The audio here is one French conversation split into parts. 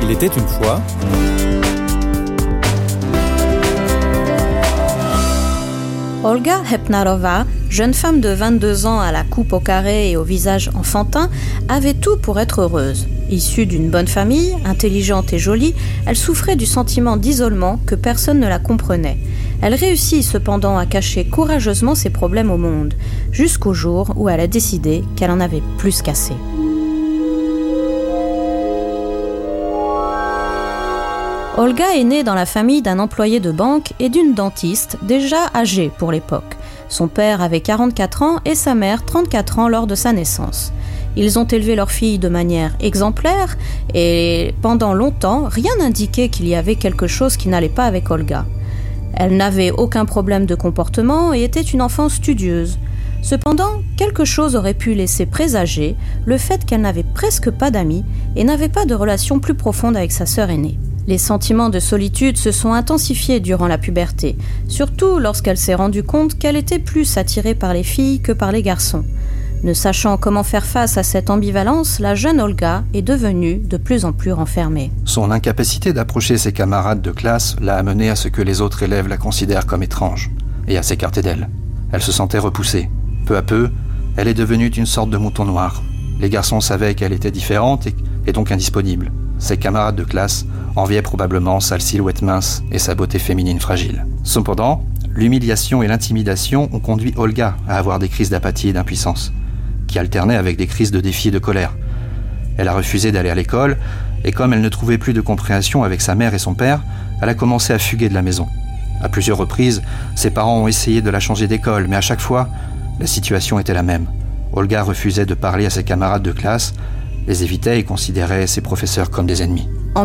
Il était une fois... Olga Hepnarova, jeune femme de 22 ans à la coupe au carré et au visage enfantin, avait tout pour être heureuse. Issue d'une bonne famille, intelligente et jolie, elle souffrait du sentiment d'isolement que personne ne la comprenait. Elle réussit cependant à cacher courageusement ses problèmes au monde, jusqu'au jour où elle a décidé qu'elle en avait plus qu'assez. Olga est née dans la famille d'un employé de banque et d'une dentiste, déjà âgée pour l'époque. Son père avait 44 ans et sa mère 34 ans lors de sa naissance. Ils ont élevé leur fille de manière exemplaire et pendant longtemps, rien n'indiquait qu'il y avait quelque chose qui n'allait pas avec Olga. Elle n'avait aucun problème de comportement et était une enfant studieuse. Cependant, quelque chose aurait pu laisser présager le fait qu'elle n'avait presque pas d'amis et n'avait pas de relation plus profonde avec sa sœur aînée. Les sentiments de solitude se sont intensifiés durant la puberté, surtout lorsqu'elle s'est rendue compte qu'elle était plus attirée par les filles que par les garçons. Ne sachant comment faire face à cette ambivalence, la jeune Olga est devenue de plus en plus renfermée. Son incapacité d'approcher ses camarades de classe l'a amenée à ce que les autres élèves la considèrent comme étrange et à s'écarter d'elle. Elle se sentait repoussée. Peu à peu, elle est devenue une sorte de mouton noir. Les garçons savaient qu'elle était différente et donc indisponible. Ses camarades de classe enviaient probablement sa silhouette mince et sa beauté féminine fragile. Cependant, l'humiliation et l'intimidation ont conduit Olga à avoir des crises d'apathie et d'impuissance, qui alternaient avec des crises de défi et de colère. Elle a refusé d'aller à l'école, et comme elle ne trouvait plus de compréhension avec sa mère et son père, elle a commencé à fuguer de la maison. À plusieurs reprises, ses parents ont essayé de la changer d'école, mais à chaque fois, la situation était la même. Olga refusait de parler à ses camarades de classe, les évitait et considérait ses professeurs comme des ennemis. En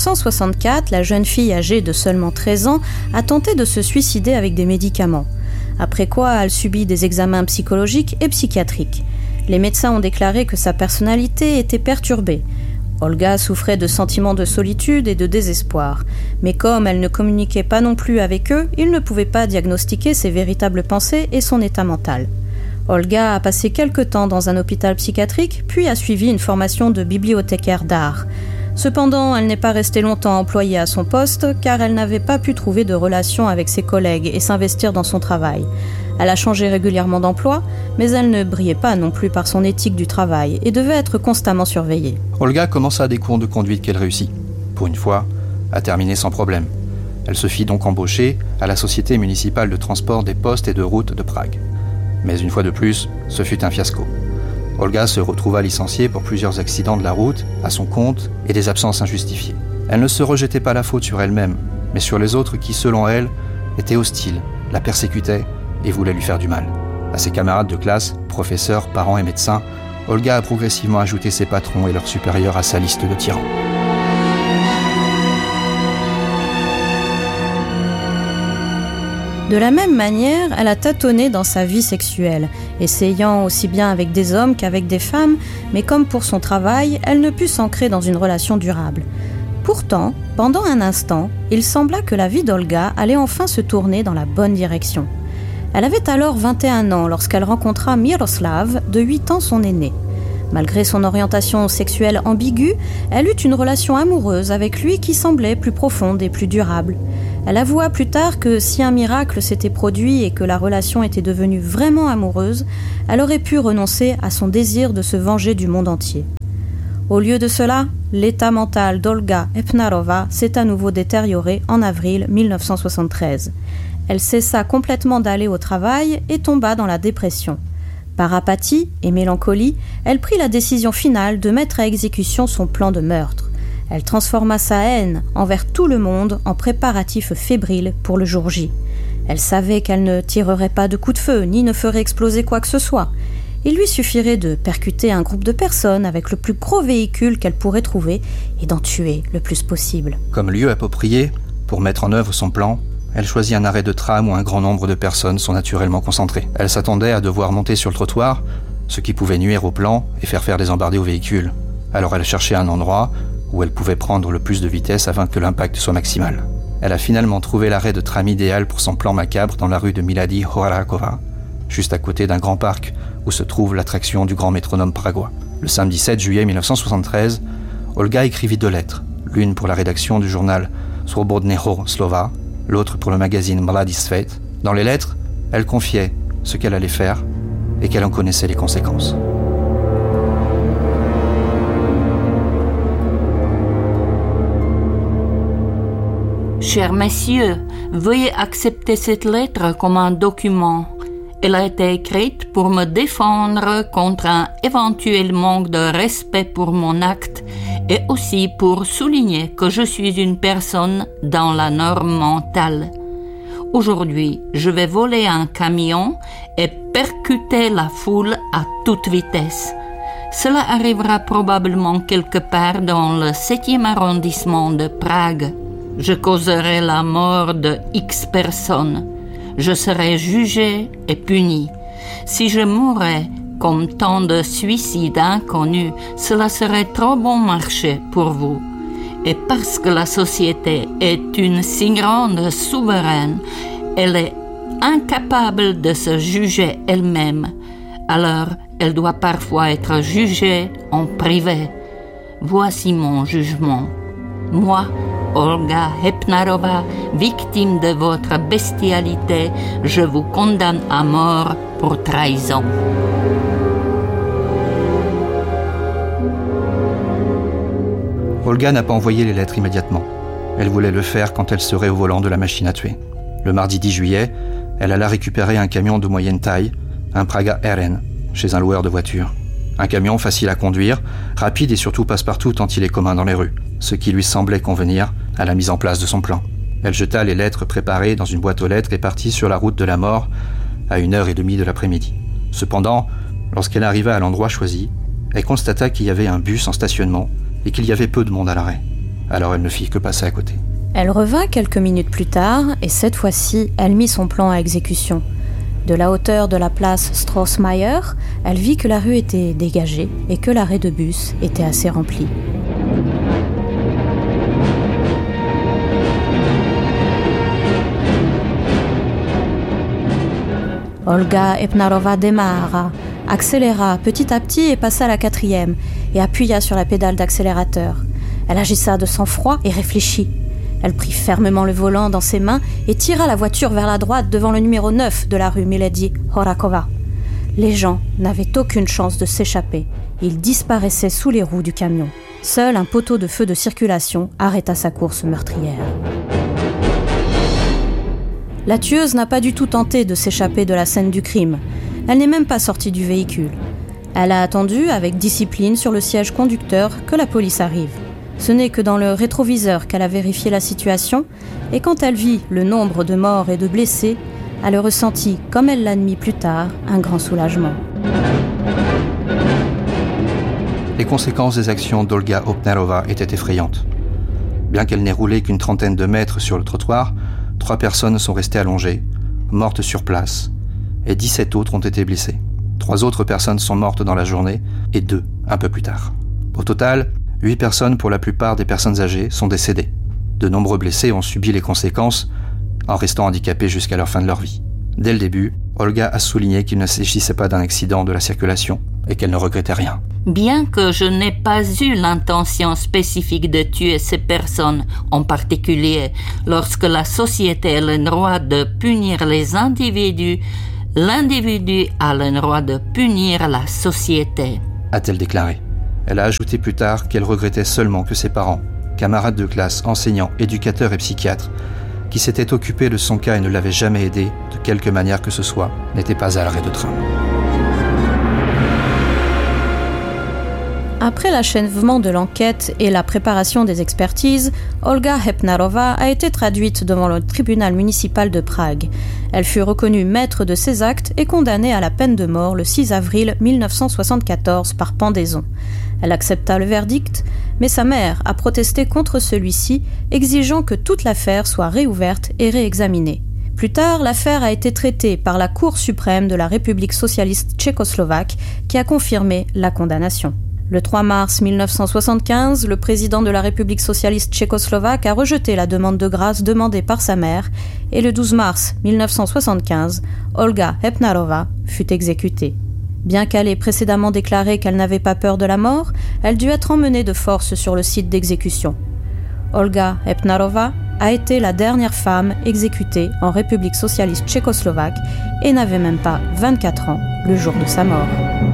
1964, la jeune fille âgée de seulement 13 ans a tenté de se suicider avec des médicaments. Après quoi, elle subit des examens psychologiques et psychiatriques. Les médecins ont déclaré que sa personnalité était perturbée. Olga souffrait de sentiments de solitude et de désespoir. Mais comme elle ne communiquait pas non plus avec eux, ils ne pouvaient pas diagnostiquer ses véritables pensées et son état mental. Olga a passé quelque temps dans un hôpital psychiatrique, puis a suivi une formation de bibliothécaire d'art. Cependant, elle n'est pas restée longtemps employée à son poste, car elle n'avait pas pu trouver de relation avec ses collègues et s'investir dans son travail. Elle a changé régulièrement d'emploi, mais elle ne brillait pas non plus par son éthique du travail et devait être constamment surveillée. Olga commença des cours de conduite qu'elle réussit, pour une fois, à terminer sans problème. Elle se fit donc embaucher à la Société municipale de transport des postes et de routes de Prague. Mais une fois de plus, ce fut un fiasco. Olga se retrouva licenciée pour plusieurs accidents de la route, à son compte, et des absences injustifiées. Elle ne se rejetait pas la faute sur elle-même, mais sur les autres qui, selon elle, étaient hostiles, la persécutaient et voulaient lui faire du mal. À ses camarades de classe, professeurs, parents et médecins, Olga a progressivement ajouté ses patrons et leurs supérieurs à sa liste de tyrans. De la même manière, elle a tâtonné dans sa vie sexuelle, essayant aussi bien avec des hommes qu'avec des femmes, mais comme pour son travail, elle ne put s'ancrer dans une relation durable. Pourtant, pendant un instant, il sembla que la vie d'Olga allait enfin se tourner dans la bonne direction. Elle avait alors 21 ans lorsqu'elle rencontra Miroslav, de 8 ans son aîné. Malgré son orientation sexuelle ambiguë, elle eut une relation amoureuse avec lui qui semblait plus profonde et plus durable. Elle avoua plus tard que si un miracle s'était produit et que la relation était devenue vraiment amoureuse, elle aurait pu renoncer à son désir de se venger du monde entier. Au lieu de cela, l'état mental d'Olga Hepnarova s'est à nouveau détérioré en avril 1973. Elle cessa complètement d'aller au travail et tomba dans la dépression. Par apathie et mélancolie, elle prit la décision finale de mettre à exécution son plan de meurtre. Elle transforma sa haine envers tout le monde en préparatifs fébriles pour le jour J. Elle savait qu'elle ne tirerait pas de coups de feu ni ne ferait exploser quoi que ce soit. Il lui suffirait de percuter un groupe de personnes avec le plus gros véhicule qu'elle pourrait trouver et d'en tuer le plus possible. Comme lieu approprié pour mettre en œuvre son plan, elle choisit un arrêt de tram où un grand nombre de personnes sont naturellement concentrées. Elle s'attendait à devoir monter sur le trottoir, ce qui pouvait nuire au plan et faire des embardées aux véhicules. Alors elle cherchait un endroit où elle pouvait prendre le plus de vitesse afin que l'impact soit maximal. Elle a finalement trouvé l'arrêt de tram idéal pour son plan macabre dans la rue de Milady Horakova, juste à côté d'un grand parc où se trouve l'attraction du grand métronome pragois. Le samedi 7 juillet 1973, Olga écrivit 2 lettres, l'une pour la rédaction du journal Swobodného slova, l'autre pour le magazine Mladý svět. Dans les lettres, elle confiait ce qu'elle allait faire et qu'elle en connaissait les conséquences. Chers messieurs, veuillez accepter cette lettre comme un document. Elle a été écrite pour me défendre contre un éventuel manque de respect pour mon acte et aussi pour souligner que je suis une personne dans la norme mentale. Aujourd'hui, je vais voler un camion et percuter la foule à toute vitesse. Cela arrivera probablement quelque part dans le 7e arrondissement de Prague. Je causerai la mort de X personnes. Je serai jugé et puni. Si je mourais comme tant de suicides inconnus, cela serait trop bon marché pour vous. Et parce que la société est une si grande souveraine, elle est incapable de se juger elle-même. Alors, elle doit parfois être jugée en privé. Voici mon jugement. Moi, Olga Hepnarova, victime de votre bestialité, je vous condamne à mort pour trahison. Olga n'a pas envoyé les lettres immédiatement. Elle voulait le faire quand elle serait au volant de la machine à tuer. Le mardi 10 juillet, elle alla récupérer un camion de moyenne taille, un Praga RN, chez un loueur de voitures. Un camion facile à conduire, rapide et surtout passe-partout tant il est commun dans les rues, ce qui lui semblait convenir à la mise en place de son plan. Elle jeta les lettres préparées dans une boîte aux lettres et partit sur la route de la mort à 1h30 de l'après-midi. Cependant, lorsqu'elle arriva à l'endroit choisi, elle constata qu'il y avait un bus en stationnement et qu'il y avait peu de monde à l'arrêt. Alors elle ne fit que passer à côté. Elle revint quelques minutes plus tard et cette fois-ci, elle mit son plan à exécution. De la hauteur de la place Strassmayer, elle vit que la rue était dégagée et que l'arrêt de bus était assez rempli. Olga Hepnarova démarra, accéléra petit à petit et passa à la 4e et appuya sur la pédale d'accélérateur. Elle agissa de sang-froid et réfléchit. Elle prit fermement le volant dans ses mains et tira la voiture vers la droite devant le numéro 9 de la rue Milady Horakova. Les gens n'avaient aucune chance de s'échapper. Ils disparaissaient sous les roues du camion. Seul un poteau de feu de circulation arrêta sa course meurtrière. La tueuse n'a pas du tout tenté de s'échapper de la scène du crime. Elle n'est même pas sortie du véhicule. Elle a attendu avec discipline sur le siège conducteur que la police arrive. Ce n'est que dans le rétroviseur qu'elle a vérifié la situation et quand elle vit le nombre de morts et de blessés, elle ressentit, comme elle l'admit plus tard, un grand soulagement. Les conséquences des actions d'Olga Hepnarova étaient effrayantes. Bien qu'elle n'ait roulé qu'une trentaine de mètres sur le trottoir, 3 personnes sont restées allongées, mortes sur place, et 17 autres ont été blessées. 3 autres personnes sont mortes dans la journée et 2 un peu plus tard. Au total, 8 personnes, pour la plupart des personnes âgées, sont décédées. De nombreux blessés ont subi les conséquences en restant handicapés jusqu'à la fin de leur vie. Dès le début, Olga a souligné qu'il ne s'agissait pas d'un accident de la circulation et qu'elle ne regrettait rien. Bien que je n'ai pas eu l'intention spécifique de tuer ces personnes, en particulier lorsque la société a le droit de punir les individus, l'individu a le droit de punir la société, a-t-elle déclaré. Elle a ajouté plus tard qu'elle regrettait seulement que ses parents, camarades de classe, enseignants, éducateurs et psychiatres, qui s'étaient occupés de son cas et ne l'avaient jamais aidé, de quelque manière que ce soit, n'étaient pas à l'arrêt de train. Après l'achèvement de l'enquête et la préparation des expertises, Olga Hepnarova a été traduite devant le tribunal municipal de Prague. Elle fut reconnue maître de ses actes et condamnée à la peine de mort le 6 avril 1974 par pendaison. Elle accepta le verdict, mais sa mère a protesté contre celui-ci, exigeant que toute l'affaire soit réouverte et réexaminée. Plus tard, l'affaire a été traitée par la Cour suprême de la République socialiste tchécoslovaque qui a confirmé la condamnation. Le 3 mars 1975, le président de la République socialiste tchécoslovaque a rejeté la demande de grâce demandée par sa mère et le 12 mars 1975, Olga Hepnarova fut exécutée. Bien qu'elle ait précédemment déclaré qu'elle n'avait pas peur de la mort, elle dut être emmenée de force sur le site d'exécution. Olga Epnarova a été la dernière femme exécutée en République socialiste tchécoslovaque et n'avait même pas 24 ans le jour de sa mort.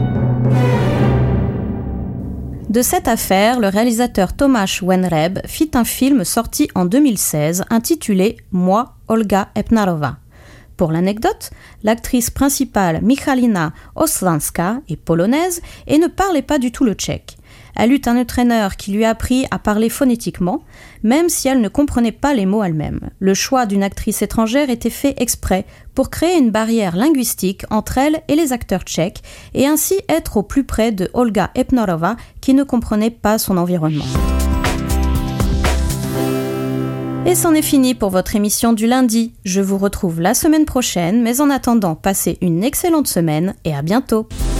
De cette affaire, le réalisateur Tomáš Wenreb fit un film sorti en 2016 intitulé « Moi, Olga Epnarova ». Pour l'anecdote, l'actrice principale Michalina Oslanska est polonaise et ne parlait pas du tout le tchèque. Elle eut un entraîneur qui lui a appris à parler phonétiquement, même si elle ne comprenait pas les mots elle-même. Le choix d'une actrice étrangère était fait exprès pour créer une barrière linguistique entre elle et les acteurs tchèques et ainsi être au plus près de Olga Epnarova qui ne comprenait pas son environnement. Et c'en est fini pour votre émission du lundi. Je vous retrouve la semaine prochaine, mais en attendant, passez une excellente semaine et à bientôt.